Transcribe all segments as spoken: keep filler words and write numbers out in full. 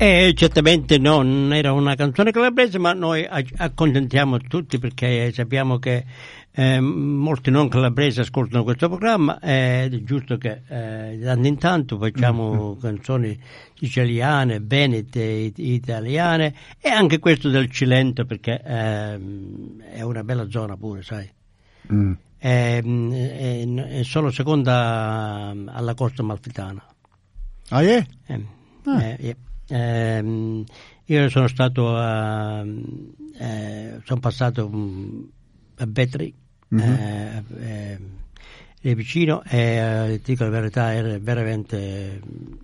Eh, certamente non era una canzone calabrese, ma noi accontentiamo tutti perché sappiamo che eh, molti non calabresi ascoltano questo programma, ed è giusto che eh, di tanto in tanto facciamo mm-hmm. canzoni siciliane, venete, it- italiane, e anche questo del Cilento, perché eh, è una bella zona pure, sai. Mm. È, è, è solo seconda alla costa amalfitana. Ah, yeah? Eh, ah. eh, yeah. Eh, io sono stato a, eh, sono passato a Vetri, mm-hmm. eh, eh, lì vicino, e eh, dico la verità, era veramente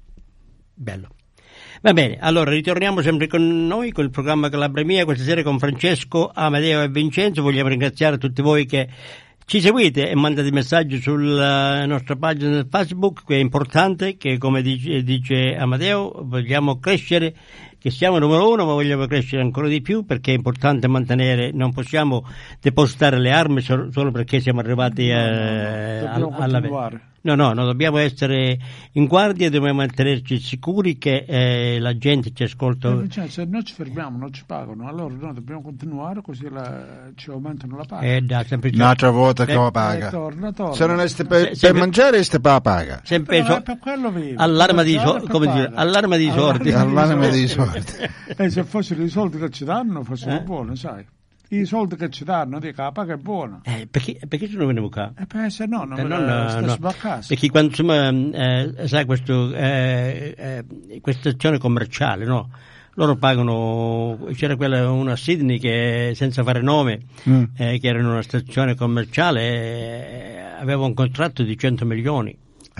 bello. Va bene, allora ritorniamo sempre con noi con il programma Calabria Mia, questa sera con Francesco, Amedeo e Vincenzo. Vogliamo ringraziare tutti voi che ci seguite e mandate messaggi sulla nostra pagina del Facebook, che è importante, che come dice, dice Amadeo, vogliamo crescere, che siamo numero uno, ma vogliamo crescere ancora di più, perché è importante mantenere, non possiamo depositare le armi solo, solo perché siamo arrivati no, a, no, no. alla... continuare. No, no, no, dobbiamo essere in guardia, dobbiamo mantenerci sicuri che eh, la gente ci ascolta. Eh, cioè, se noi ci fermiamo, non ci pagano, allora noi dobbiamo continuare, così la, ci aumentano la paga. Eh, da, Un'altra volta che la paga. Eh, torna, torna. Se non è per, se, per mangiare, ste pa paga. Sempre per, so, per quello vive. Allarma di so, come dire, allarma di sordi. Allarma di sordi. E se fossero i soldi che ci danno, fossero eh? buoni, sai. I soldi che ci danno, dico, la paga è buona. Eh, perché, perché se non veniamo qua? Eh, per se no, non eh, me non, la no, a casa. Perché quando, insomma, eh, sai, questo, eh, eh, questa stazione commerciale, no? Loro pagano, c'era quella, una a Sydney che, senza fare nome, mm. eh, che era in una stazione commerciale, eh, aveva un contratto di cento milioni.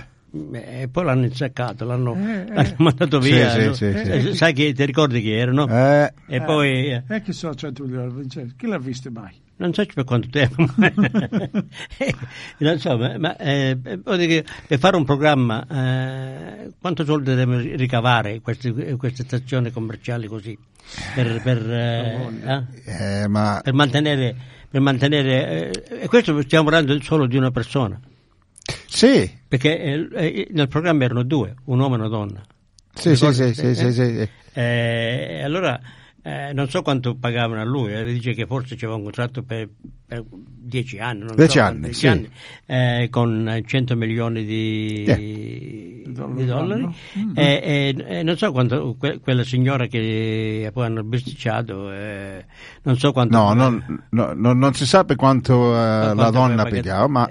E poi l'hanno insaccato, l'hanno, eh, l'hanno eh. mandato via. Sì, no? sì, eh, sì, sai che ti ricordi chi era, no? Eh. E poi eh, eh, che so, cento milioni, chi l'ha visto mai? Non so per quanto tempo, non so, ma, ma eh, per fare un programma, eh, quanto soldi devono ricavare queste, queste stazioni commerciali così per, per, eh, eh, ma... per mantenere, per mantenere eh, e questo stiamo parlando solo di una persona. Sì, perché eh, nel programma erano due, un uomo e una donna. Sì, sì, sì, sì, sì, sì. Eh, allora eh, non so quanto pagavano a lui, eh, dice che forse c'era un contratto per, per dieci anni, non dieci so, anni, dieci sì. anni eh, con cento milioni di, yeah. di, di dollari mm-hmm. e, e, e non so quanto que, quella signora che poi hanno bisticciato eh, non so quanto no, non, no, no, non si sa per quanto, uh, quanto la donna pigliava, ma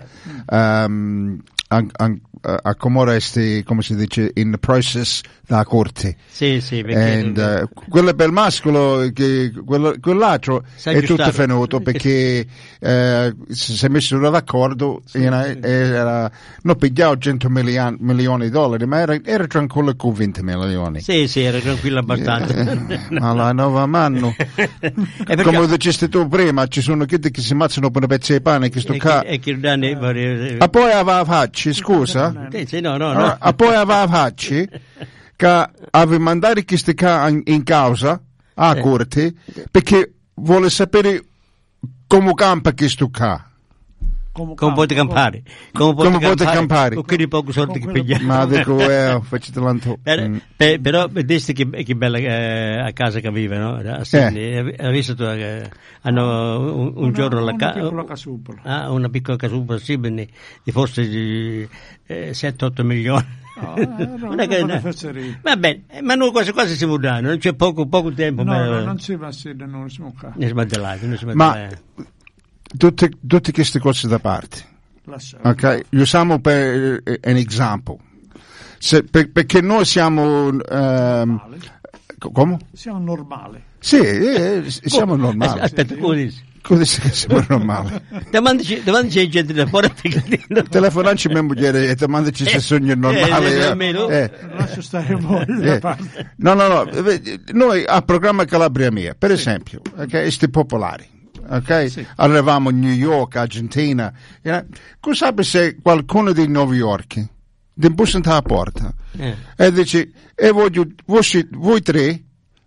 um, an, an, a come resti, come si dice, in process da corte. Sì, sì, perché And, uh, quello per il mascolo, che, quello, quell'altro Sai è tutto venuto perché uh, si è messo d'accordo, sì, era, sì. Era, non pigliavo cento milioni, milioni di dollari, ma era, era tranquillo con venti milioni. Sì, sì, era tranquillo abbastanza. Eh, ma la nuova manno. Perché... Come dicesti tu prima, ci sono quelli che si ammazzano per un pezzo di pane, che sto ca... E che danno... Ma poi aveva facci, scusa? Sì, no, no, no. E poi aveva facci che aveva mandato questi ca in, in causa a eh. corte perché vuole sapere come campa questo ca. Come, come potete campare? Come potete campare? Con quelli pochi soldi che pigliamo. Ma dico, eh, facete l'anto. Per, mm. per, però, vedi che, che bella eh, a casa che vive, no? A Sydney. Eh. Hai visto tu che hanno un, un una, giorno la casa. Una piccola casupola. Ah, una piccola casupola a Sydney di forse di eh, sette otto milioni. No, no, no, che, no. Va bene, ma noi quasi quasi siamo danno, non c'è poco, poco tempo. No, per, no, non si va a Sydney, non si può fare. Ne smantellati, ne smantellati. Ma tutte, tutte queste cose da parte. Ok, usiamo per uh, un esempio. Se, per, perché noi siamo um, come? Siamo normali. Sì, eh, siamo normali. Aspetta, come dici? Come dici che siamo normali? Davanti c'è gente da fuori. Telefonanci mia moglie e davanti se sogno normale. Eh, eh, eh. Lascia stare voi da parte. No, no, no. Noi a programma Calabria Mia, per sì. esempio, okay, questi popolari. Ok, sì. Arriviamo a New York, Argentina. You know? Cosa sape se qualcuno di New York ti bussa alla porta eh. e dice: e voglio, voi, voi tre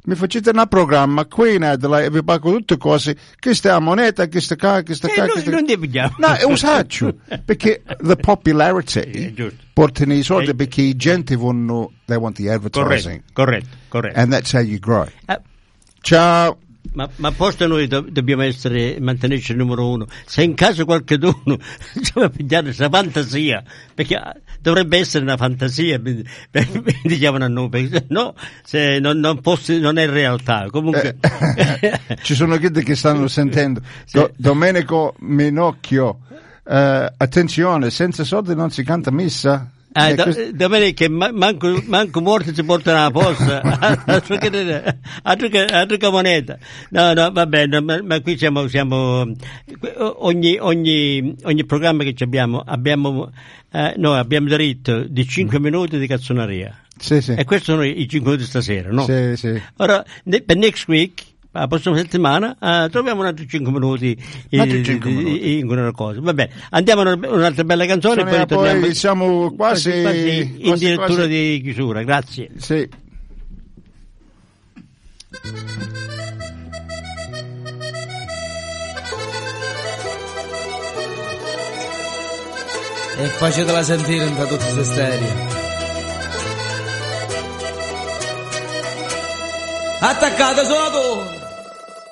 mi facete un programma qui in Adelaide e vi pago tutte cose, questa è la moneta, questa qua, questa qua, eh, questa... non dobbiamo. No, è usaccio, perché the popularity porta nei soldi, eh, perché i gente vogliono, they want the advertising. Corretto, corretto, corretto. And that's how you grow. Eh, Ciao. Ma, ma posto noi do, dobbiamo essere, mantenerci il numero uno. Se in caso qualcuno deve pigliare questa fantasia, perché dovrebbe essere una fantasia, diciamo a noi, perché no, se non, non, posso, non è realtà. Comunque eh, ci sono quelli che stanno sentendo. Sì. Do, Domenico Minocchio, eh, attenzione, senza soldi non si canta missa. Ah, Eh, do, questo- domenica manco, manco morti si portano alla posta, altro che, altro che, altro che moneta. No, no, va bene, ma, ma qui siamo, siamo ogni, ogni, ogni programma che ci abbiamo, abbiamo, eh, noi abbiamo diritto di cinque minuti di cazzoneria. Sì, sì. E questi sono i cinque minuti stasera, no? Sì, sì. Ora, ne- per next week, la prossima settimana, eh, troviamo un altro cinque minuti in, Altri cinque in- minuti. in una cosa. Va bene, andiamo a una- un'altra bella canzone e poi Sonia, ritorniamo. poi siamo quasi, quasi, quasi in quasi, direttura quasi- di chiusura. Grazie. Sì. E facetela sentire da tutti queste stereo. Attaccate suonatore!